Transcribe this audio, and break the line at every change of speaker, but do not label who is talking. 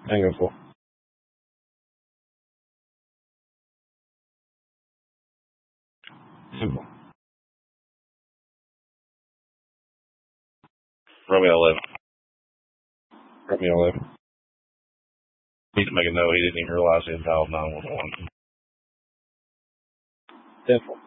Tango 4. Simple. Romeo 11. Romeo 11. Need to make a note. He didn't even realize he had dialed 911. 10-4.